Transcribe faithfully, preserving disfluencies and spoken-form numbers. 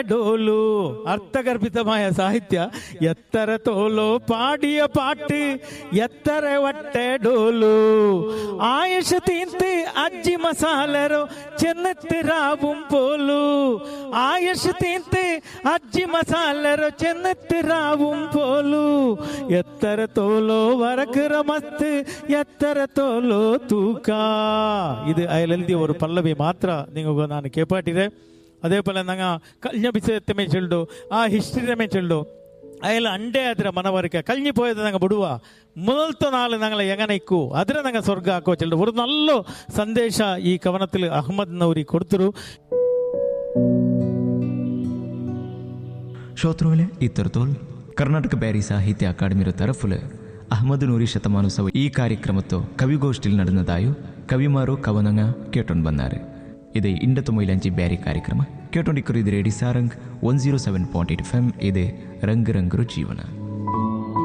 ഡോലു അർത്ഥഗർഭിതമായ സാഹിത്യ എത്ര തോലോ പാടിയ പാട്ട് എത്ര വട്ടെ ഡോലു ആയുഷ തീന്ത് അജ്ജി മസാലരോ ചെന്നിട്ട് രാവും പോലു ആയുഷ തീന്ത് അജ്ജി മസാലരോ ചെന്നിട്ട് രാവും പോലു എത്ര തോലോ വരക്കുറ മസ്ത് എത്ര തോലോ ತೂಕ. ಇದು ಅಯಲೆಲ್ದಿ ಅವರು ಪಲ್ಲವಿ ಮಾತ್ರ ನಿಮಗೆ ನಾನು ಕೇಪಾಟಿದೆ. ಅದೇ ಪೋಲೆ ನಂಗೆ ಕಲ್ಯ ಬಿಸತ್ತೆ ಮೇ ಚೆಲ್ಡು ಆ ಹಿಸ್ಟ್ರಿಯ ಮೇ ಚೆಲ್ಡು ಅಯಲ ಅಂಡೆ ಅದರ ಮನವರಿಕೆ ಕಲ್ഞ്ഞി പോയത് ನಂಗೆ ಬಿಡುವ ಮೊದಲത്തെ നാൾ ഞങ്ങളെ എങ്ങനെ ഇക്കൂ അതിനെ ഞങ്ങൾ ಸ್ವರ್ಗ ಹಾಕೋ ಚೆಲ್ಡು ഒരു നല്ല ಸಂದೇಶ ಈ ಕವನത്തിൽ ಅಹಮದ್ ನೌರಿ ಕೊಡ್ತರು. ಶ್ರೋತೃಗಳೇ, ಇತ್ತರತೋಲ್ ಕರ್ನಾಟಕ ಬ್ಯಾರಿ ಸಾಹಿತ್ಯ ಅಕಾಡೆಮಿಯ ತರಫುಲ ಅಹಮದ್ ನೂರಿ ಶತಮಾನೋತ್ಸವ ಈ ಕಾರ್ಯಕ್ರಮತ್ತು ಕವಿಗೋಷ್ಠಿಲ್ ನಡೆದದಾಯು ಕವಿಮಾರು ಕವನಂಗ ಕೇಟೊಂಡು ಬಂದಾರೆ. ಇದೇ ಇಂಡತ್ತು ಮೈಲಾಂಚಿ ಬ್ಯಾರಿ ಕಾರ್ಯಕ್ರಮ ಕೇಟೊಂಡಿಕ್ಕರು ಇದು ರೇಡಿ Sarang one zero seven point eight F M. ಇದೆ ರಂಗ್ ರಂಗರು ಜೀವನ.